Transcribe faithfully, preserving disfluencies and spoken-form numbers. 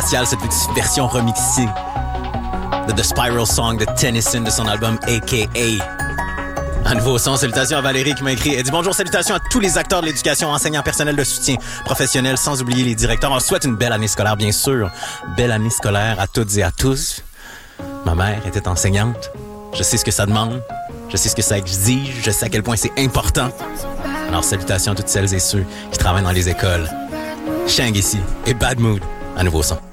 spéciale, cette petite version remixée de The Spiral Song de Tennyson de son album A K A. Un nouveau son, salutations à Valérie qui m'a écrit. Elle dit bonjour, salutations à tous les acteurs de l'éducation, enseignants, personnels de soutien, professionnels, sans oublier les directeurs. On souhaite une belle année scolaire, bien sûr. Belle année scolaire à toutes et à tous. Ma mère était enseignante. Je sais ce que ça demande. Je sais ce que ça exige. Je sais à quel point c'est important. Alors, salutations à toutes celles et ceux qui travaillent dans les écoles. Shang ici et Bad Mood, un nouveau son.